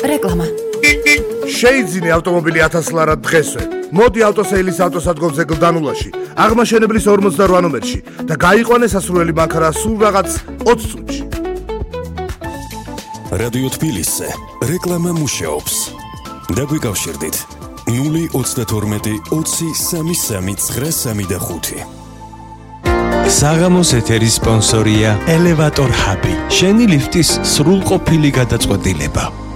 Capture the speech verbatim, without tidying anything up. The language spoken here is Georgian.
რეკლამა. შეიძინე ავტომობილი ათას ლარად დღესვე. მოდი ავტოსეილის ავტოსადგომზე გლდანულაში, აღმაშენებლის ორმოცდარვა ნომერში და გაიყვანე სასურველი ბანკარა სულ რაღაც ოცი წუთში. რადიო თბილისზე რეკლამა მუშაობს. დაგვიკავშირდით ნული ოცდათორმეტი ოცი სამი სამი ცხრა სამი და ხუთი. საღამოს ეთერის სპონსორია ელევატორ ჰაბი. შენი ლიფტის სრულყოფილი გადაწყვეტილება.